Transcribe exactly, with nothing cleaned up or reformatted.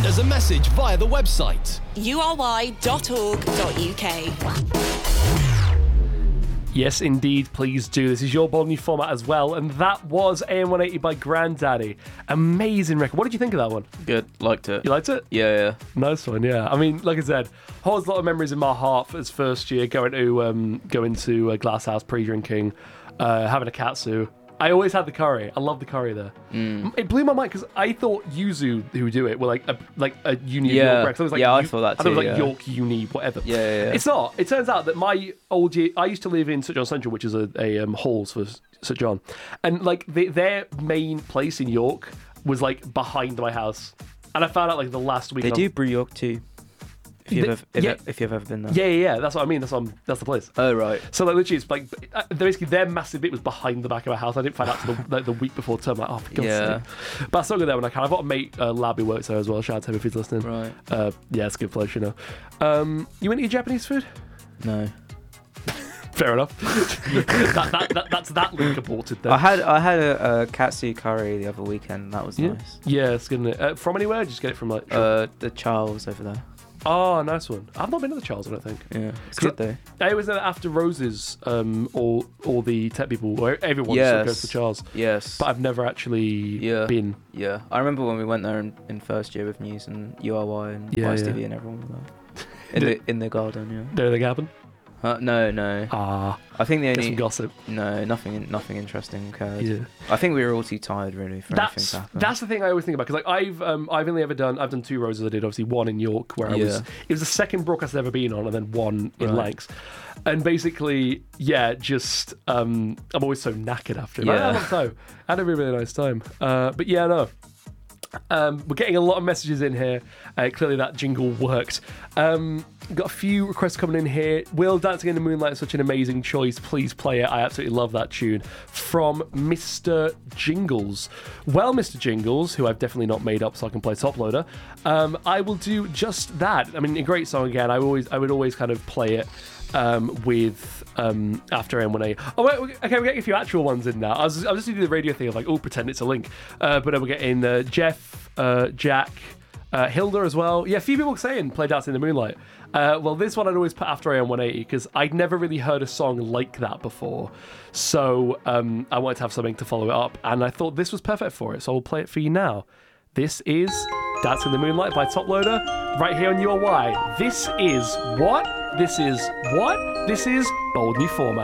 Send us a message via the website u r y dot org dot u k. Yes, indeed, please do. This is your bold new format as well, and that was A M one eighty by Grandaddy. Amazing record. What did you think of that one? Good, liked it. You liked it? Yeah, yeah. Nice one, yeah. I mean, like I said, holds a lot of memories in my heart as first year, going to um, going to a glass house pre-drinking, uh, having a katsu. I always had the curry. I love the curry there. Mm. It blew my mind because I thought Yuzu, who do it, were like a like a uni Yeah. York Rex. I was like, Yeah, I U- thought that I thought it was too, like yeah. York Uni, whatever. Yeah, yeah, yeah. It's not. It turns out that my old year, I used to live in St John Central, which is a, a um, halls for St John, and like the, their main place in York was like behind my house, and I found out like the last week. They of- do brew York too. If you've, The- ever, if, yeah. if you've ever been there. Yeah, yeah, yeah. That's what I mean. That's what I'm, that's the place. Oh, right. So like literally, it's like uh, basically their massive bit was behind the back of my house. I didn't find out till the, like, the week before term. Like, oh, for God's Yeah. sake. But I still go there when I can. I've got a mate, uh, Lab, who works there as well. Shout out to him if he's listening. Right. Uh, yeah, it's a good place, you know. Um, you into your Japanese food? No. Fair enough. that, that, that, that's that link aborted then. I had I had a, a katsu curry the other weekend. That was yeah. nice. Yeah, it's good. Isn't it? Uh, from anywhere? Just get it from like. Uh, the Charles over there. Oh, nice one. I've not been to the Charles, I don't think. Yeah, it's good though. I was there after Roses, um, all all the tech people, or everyone Yes. still goes to Charles. Yes. But I've never actually Yeah. been. Yeah, I remember when we went there in, in first year with News and U R Y and Yeah, Y S T V yeah. and everyone was there. In the in the garden, yeah. Did anything happen? Uh, no, no. Ah, I think the get some only gossip. no, nothing, nothing interesting occurred. Yeah. I think we were all too tired really for anything That's to happen. that's the thing I always think about because like I've um, I've only ever done I've done two Roses. I did obviously one in York where I was Yeah. it was the second broadcast I've ever been on and then one in Right. Lancs, and basically yeah just um, I'm always so knackered after it. Yeah. I had a so I had a really, really nice time. Uh, but yeah no. Um, we're getting a lot of messages in here. Uh, clearly that jingle worked. Um, got a few requests coming in here. Will Dancing in the Moonlight is such an amazing choice. Please play it. I absolutely love that tune. From Mister Jingles. Well, Mister Jingles, who I've definitely not made up so I can play Top Loader, um, I will do just that. I mean, a great song again. I always, I would always kind of play it um, with um, after M one A. Oh, wait, okay, we're getting a few actual ones in now. I was, I was just doing the radio thing of like, oh, pretend it's a link. Uh, but then we're getting uh, Jeff, uh, Jack, uh, Hilda as well. Yeah, a few people saying play Dancing in the Moonlight. Uh, well, this one I'd always put after A M one eighty because I'd never really heard a song like that before. So um, I wanted to have something to follow it up, and I thought this was perfect for it. So I'll play it for you now. This is Dancing in the Moonlight by Top Loader, right here on U R Y. This is what? This is what? This is Bold New Format.